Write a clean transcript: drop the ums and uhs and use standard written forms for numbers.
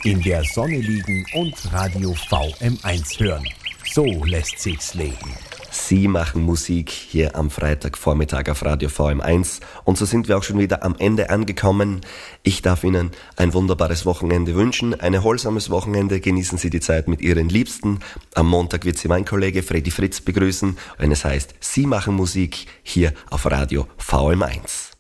In der Sonne liegen und Radio VM1 hören. So lässt sich's leben. Sie machen Musik hier am Freitagvormittag auf Radio VM1 und so sind wir auch schon wieder am Ende angekommen. Ich darf Ihnen ein wunderbares Wochenende wünschen, ein erholsames Wochenende, genießen Sie die Zeit mit Ihren Liebsten. Am Montag wird Sie mein Kollege Freddy Fritz begrüßen, wenn es heißt, Sie machen Musik hier auf Radio VM1.